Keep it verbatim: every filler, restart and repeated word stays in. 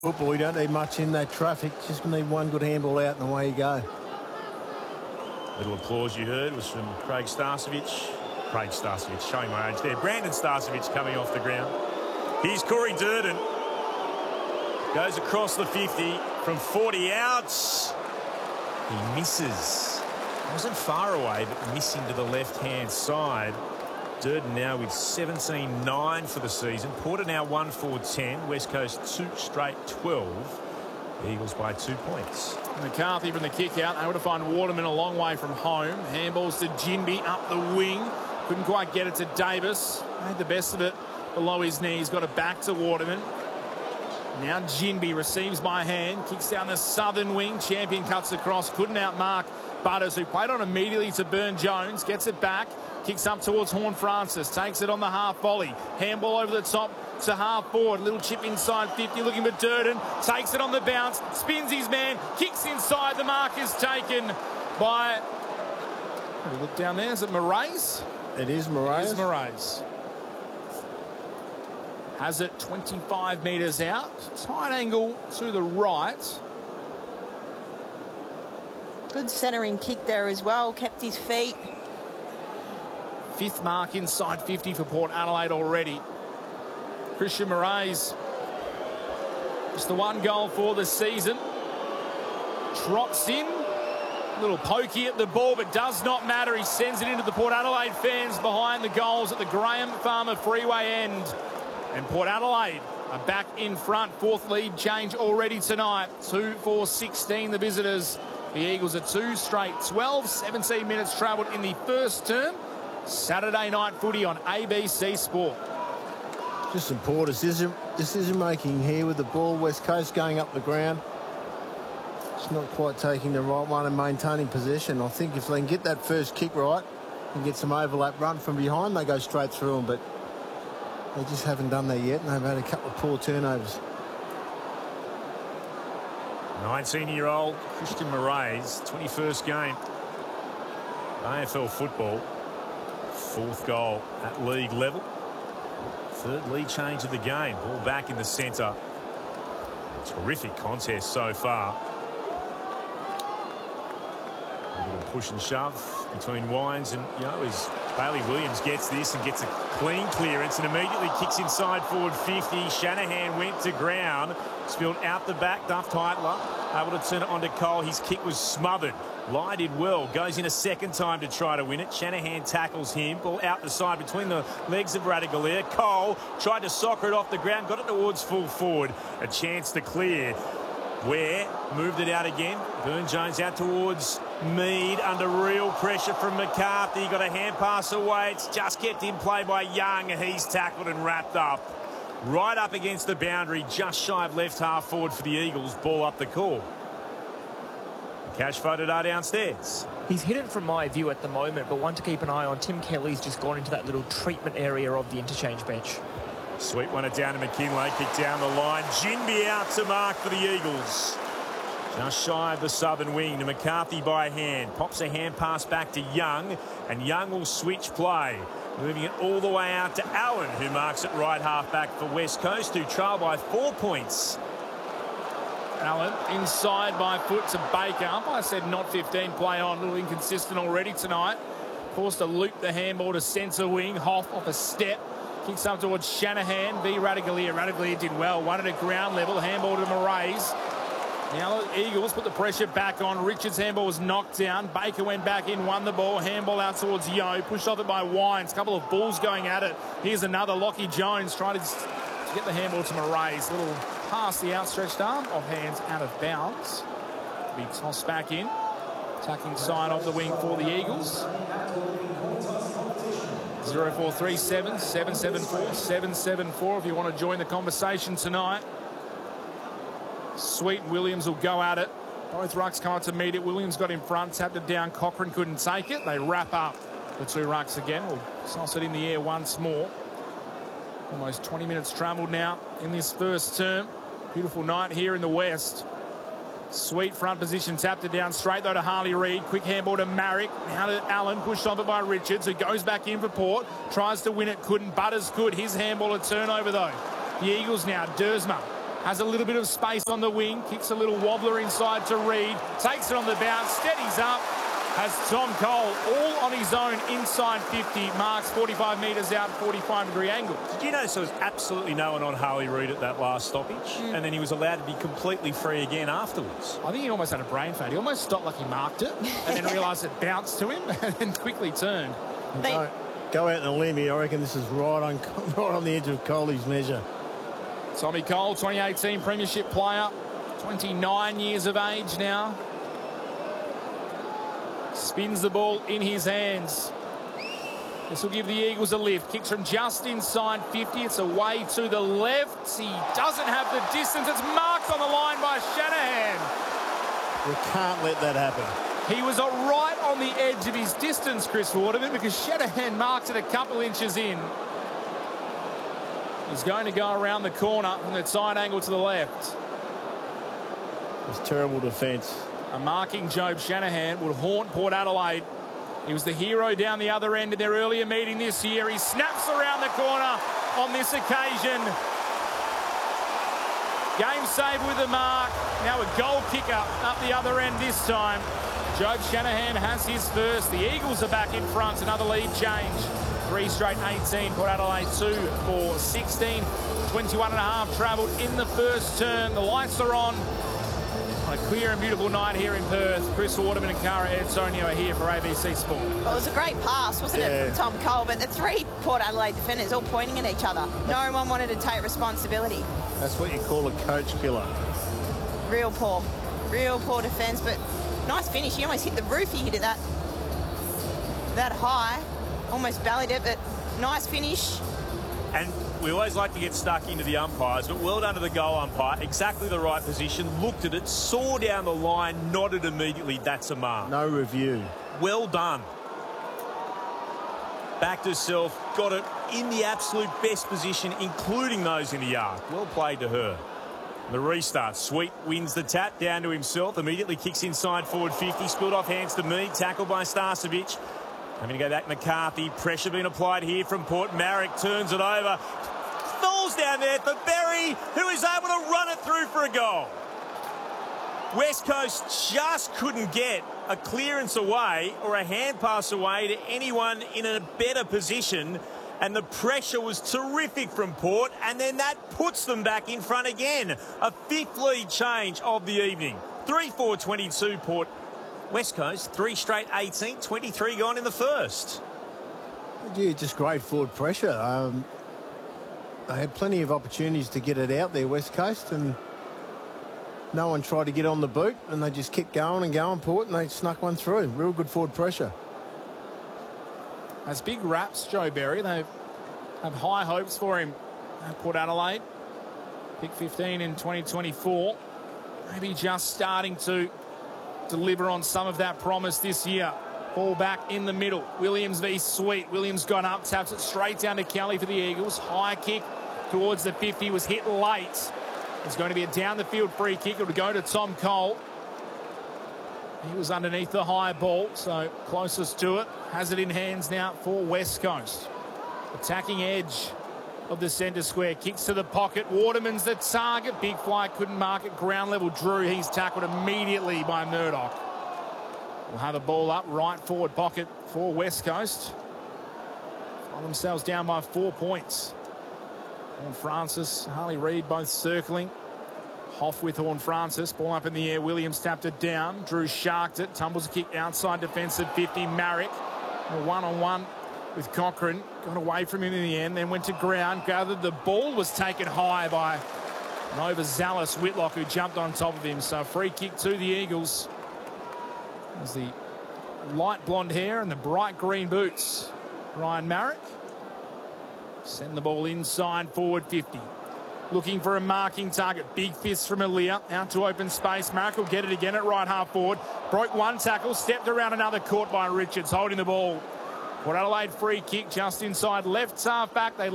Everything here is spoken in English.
Football, you don't need much in that traffic. Just need one good handball out and away you go. Little applause you heard was from Craig Starcevich. Craig Starcevich, showing my age there. Brandon Starcevich coming off the ground. Here's Corey Durden. Goes across the fifty from forty outs. He misses. Wasn't far away, but missing to the left-hand side. Durden now with seventeen nine for the season. Porter now one four ten. West Coast two straight twelve. The Eagles by two points. McCarthy from the kick out, able to find Waterman a long way from home. Handballs to Ginbey up the wing. Couldn't quite get it to Davis. Made the best of it below his knees. Got it back to Waterman. Now Ginbey receives by hand. Kicks down the southern wing. Champion cuts across. Couldn't outmark Butters, who played on immediately to Burn Jones. Gets it back. Kicks up towards Horn Francis. Takes it on the half volley. Handball over the top to half forward. Little chip inside fifty. Looking for Durden. Takes it on the bounce. Spins his man. Kicks inside. The mark is taken by... Have a look down there. Is it Moraes? It is Moraes. It is Moraes. Has it twenty-five metres out. Tight angle to the right. Good centering kick there as well. Kept his feet. Fifth mark inside fifty for Port Adelaide already. Christian Moraes. Just the one goal for the season. Trots in. A little pokey at the ball, but does not matter. He sends it into the Port Adelaide fans behind the goals at the Graham Farmer Freeway end. And Port Adelaide are back in front. Fourth lead change already tonight. two four sixteen the visitors. The Eagles are two straight twelve. seventeen minutes travelled in the first term. Saturday night footy on A B C Sport. Just some poor decision, decision making here with the ball. West Coast going up the ground. It's not quite taking the right one and maintaining possession. I think if they can get that first kick right and get some overlap run from behind, they go straight through them. But they just haven't done that yet, and they've had a couple of poor turnovers. nineteen-year-old Christian Moraes, twenty-first game. A F L football. Fourth goal at league level. Third lead change of the game. Ball back in the centre. Terrific contest so far. A little push and shove between Wines and, you know, as Bailey Williams gets this and gets a clean clearance and immediately kicks inside forward fifty. Shanahan went to ground. Spilled out the back. Duff Titler able to turn it onto Cole. His kick was smothered. Lai did well. Goes in a second time to try to win it. Shanahan tackles him. Ball out the side between the legs of Radagalier. Cole tried to soccer it off the ground. Got it towards full forward. A chance to clear. Ware moved it out again. Burn Jones out towards Mead under real pressure from McCarthy. Got a hand pass away. It's just kept in play by Young. He's tackled and wrapped up. Right up against the boundary, just shy of left half forward for the Eagles. Ball up the court. Cash photo downstairs. He's hidden from my view at the moment, but one to keep an eye on. Tim Kelly's just gone into that little treatment area of the interchange bench. Sweet one it down to McKinlay. Kick down the line. Ginbey out to mark for the Eagles. Just shy of the southern wing to McCarthy by hand. Pops a hand pass back to Young, and Young will switch play. Moving it all the way out to Allen, who marks it right half back for West Coast, who trail by four points. Allen inside by foot to Baker. I said not fifteen, play on. A little inconsistent already tonight. Forced to loop the handball to centre wing. Hoff off a step. Kicks up towards Shanahan. V. Radagalier. Radagalier did well. Won it at ground level. Handball to Moraes. Now the Eagles put the pressure back on. Richards' handball was knocked down. Baker went back in, won the ball. Handball out towards Yo. Pushed off it by Wines. Couple of bulls going at it. Here's another. Lockie Jones trying to get the handball to Moraes. Little pass the outstretched arm. Off hands out of bounds. Be tossed back in. Tucking side of the wing for the Eagles. zero four three seven, seven seven four, seven seven four if you want to join the conversation tonight. Sweet Williams will go at it. Both rucks come up to meet it. Williams got in front, tapped it down. Cochrane couldn't take it. They wrap up the two rucks again. We'll toss it in the air once more. Almost twenty minutes travelled now in this first term. Beautiful night here in the west. Sweet front position, tapped it down straight though to Harley Reid. Quick handball to Marrick. Now to Allen, pushed on it by Richards, who goes back in for Port. Tries to win it, couldn't. Butters could. His handball a turnover though. The Eagles now, Dersma has a little bit of space on the wing, kicks a little wobbler inside to Reed, takes it on the bounce, steadies up, has Tom Cole all on his own inside fifty, marks forty-five metres out, forty-five degree angle. Did you notice there was absolutely no one on Harley Reid at that last stoppage? Mm. And then he was allowed to be completely free again afterwards. I think he almost had a brain fade. He almost stopped like he marked it and then realised it bounced to him and then quickly turned. Go, go out on a limb here. I reckon this is right on, right on the edge of Coley's measure. Tommy Cole, twenty eighteen Premiership player, twenty-nine years of age now. Spins the ball in his hands. This will give the Eagles a lift. Kicks from just inside fifty. It's away to the left. He doesn't have the distance. It's marked on the line by Shanahan. We can't let that happen. He was right on the edge of his distance, Chris Waterman, because Shanahan marked it a couple inches in. He's going to go around the corner from the side angle to the left. It's terrible defence. A marking Jobe Shanahan would haunt Port Adelaide. He was the hero down the other end in their earlier meeting this year. He snaps around the corner on this occasion. Game save with the mark. Now a goal kicker up the other end this time. Jobe Shanahan has his first. The Eagles are back in front. Another lead change. Three straight eighteen. Port Adelaide two for sixteen. twenty-one and a half travelled in the first turn. The lights are on. On a clear and beautiful night here in Perth. Chris Waterman and Cara Antonio are here for A B C Sport. Well, it was a great pass, wasn't yeah. it, from Tom Cole? But the three Port Adelaide defenders all pointing at each other. No one wanted to take responsibility. That's what you call a coach killer. Real poor. Real poor defence, but nice finish. He almost hit the roof. He hit it that, that high. Almost bellied it, but nice finish. And we always like to get stuck into the umpires, but well done to the goal umpire. Exactly the right position, looked at it, saw down the line, nodded immediately. That's a mark. No review. Well done. Backed herself, got it in the absolute best position, including those in the arc. Well played to her. The restart. Sweet wins the tap down to himself. Immediately kicks inside forward fifty. Spilled off hands to Mead. Tackled by Starcevic. Having to go back McCarthy. Pressure being applied here from Port. Marek turns it over. Falls down there for Berry, who is able to run it through for a goal. West Coast just couldn't get a clearance away or a hand pass away to anyone in a better position. And the pressure was terrific from Port. And then that puts them back in front again. A fifth lead change of the evening. three four twenty-two Port. West Coast, three straight eighteen, twenty-three gone in the first. Yeah, just great forward pressure. Um, they had plenty of opportunities to get it out there, West Coast, and no one tried to get on the boot, and they just kept going and going, Port, and they snuck one through. Real good forward pressure. As big raps, Joe Berry. They have high hopes for him at Port Adelaide. Pick fifteen in twenty twenty-four. Maybe just starting to deliver on some of that promise this year. Ball back in the middle. Williams v Sweet. Williams got up, taps it straight down to Kelly for the Eagles. High kick towards the fifty was hit late. It's going to be a down the field free kick. It would go to Tom Cole. He was underneath the high ball, so closest to it. Has it in hands now for West Coast. Attacking edge of the centre square. Kicks to the pocket. Waterman's the target. Big fly couldn't mark it. Ground level Drew. He's tackled immediately by Murdoch. We'll have the ball up right forward pocket for West Coast. Find themselves down by four points. Horn Francis, Harley Reid both circling. Hoff with Horn Francis. Ball up in the air. Williams tapped it down. Drew sharked it. Tumbles a kick outside defensive fifty. Marek. A one-on-one with Cochrane. Got away from him in the end. Then went to ground. Gathered the ball was taken high by an overzealous Whitlock who jumped on top of him. So a free kick to the Eagles. There's the light blonde hair and the bright green boots. Ryan Marek. Send the ball inside forward fifty. Looking for a marking target. Big fist from Aaliyah. Out to open space. Marek will get it again at right half forward. Broke one tackle. Stepped around another. Caught by Richards. Holding the ball. Port Adelaide free kick just inside left half back. They